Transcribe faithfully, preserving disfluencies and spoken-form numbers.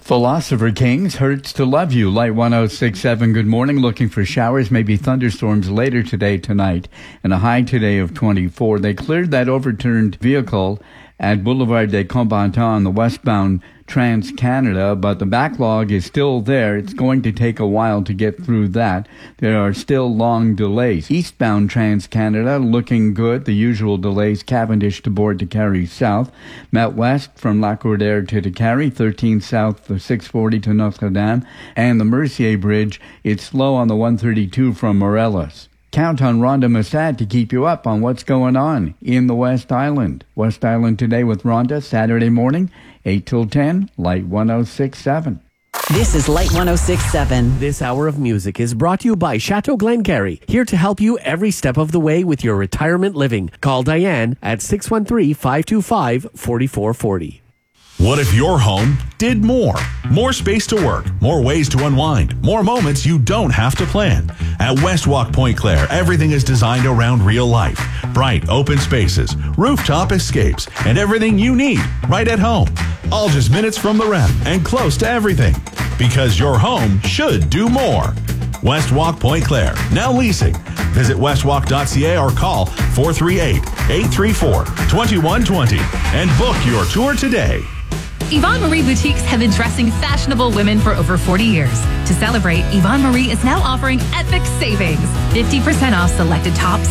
Philosopher Kings, Hurts to Love You, Light one oh six point seven. Good morning. Looking for showers, maybe thunderstorms later today, tonight, and a high today of twenty-four. They cleared that overturned vehicle at Boulevard des Combattants on the westbound Trans-Canada, but the backlog is still there. It's going to take a while to get through that. There are still long delays. Eastbound Trans-Canada looking good. The usual delays, Cavendish to Board to Carrie South. Met West from Lacordaire to Décarie, thirteen South the six forty to Notre-Dame, and the Mercier Bridge, it's slow on the one thirty-two from Morelos. Count on Rhonda Massad to keep you up on what's going on in the West Island. West Island Today with Rhonda, Saturday morning, eight till ten, Light one oh six point seven. This is Light one oh six point seven. This hour of music is brought to you by Chateau Glengarry, here to help you every step of the way with your retirement living. Call Diane at six one three, five two five, four four four zero. What if your home did more? More space to work, more ways to unwind, more moments you don't have to plan. At Westwalk Point Claire, everything is designed around real life. Bright, open spaces, rooftop escapes, and everything you need right at home. All just minutes from the rep and close to everything. Because your home should do more. Westwalk Point Claire, now leasing. Visit westwalk dot c a or call four three eight, eight three four, two one two zero and book your tour today. Yvonne Marie Boutiques have been dressing fashionable women for over forty years. To celebrate, Yvonne Marie is now offering epic savings. fifty percent off selected tops,